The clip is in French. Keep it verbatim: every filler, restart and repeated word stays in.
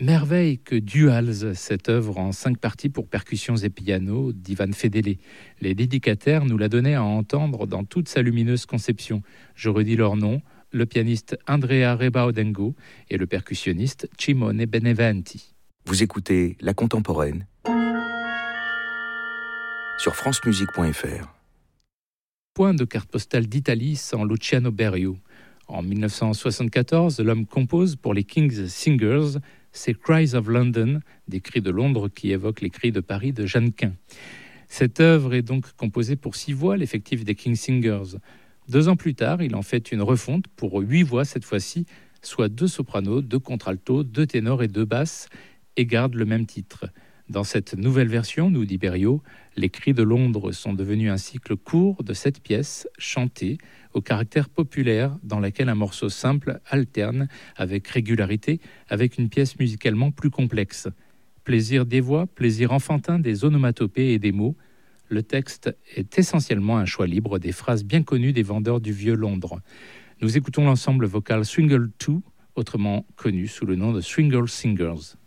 Merveille que Duals, cette œuvre en cinq parties pour percussions et piano d'Ivan Fedele. Les dédicataires nous la donnaient à entendre dans toute sa lumineuse conception. Je redis leur nom, le pianiste Andrea Rebaudengo et le percussionniste Cimone Beneventi. Vous écoutez La Contemporaine sur francemusique point f r. Point de carte postale d'Italie sans Luciano Berio. En dix-neuf cent soixante-quatorze, l'homme compose pour les King's Singers ces Cries of London, des cris de Londres qui évoquent les cris de Paris de Jeannequin. Cette œuvre est donc composée pour six voix, l'effectif des King's Singers. Deux ans plus tard, il en fait une refonte pour huit voix cette fois-ci, soit deux sopranos, deux contraltos, deux ténors et deux basses, et garde le même titre. Dans cette nouvelle version, nous dit Berio, les cris de Londres sont devenus un cycle court de sept pièces chantées au caractère populaire dans laquelle un morceau simple alterne avec régularité avec une pièce musicalement plus complexe. Plaisir des voix, plaisir enfantin des onomatopées et des mots. Le texte est essentiellement un choix libre des phrases bien connues des vendeurs du vieux Londres. Nous écoutons l'ensemble vocal Swingle deux, autrement connu sous le nom de Swingle Singers.